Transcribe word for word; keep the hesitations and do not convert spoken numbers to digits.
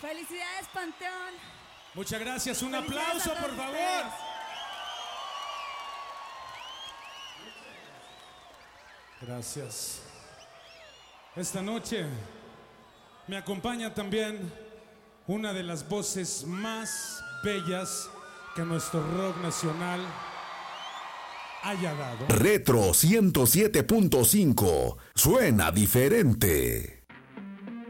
Felicidades, Panteón. Muchas gracias, un aplauso, por favor. Gracias. Esta noche me acompaña también una de las voces más bellas que nuestro rock nacional haya dado. Retro ciento siete punto cinco. Suena diferente.